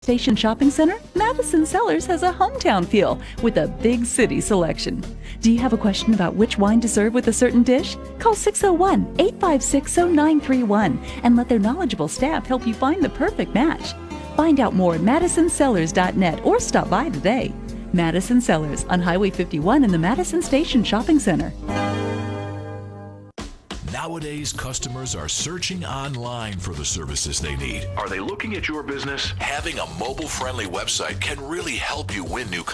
Station Shopping Center, Madison Cellars has a hometown feel with a big city selection. Do you have a question about which wine to serve with a certain dish? Call 601-856-0931 and let their knowledgeable staff help you find the perfect match. Find out more at madisonCellars.net or stop by today. Madison Cellars on Highway 51 in the Madison Station Shopping Center. Nowadays, customers are searching online for the services they need. Are they looking at your business? Having a mobile-friendly website can really help you win new customers.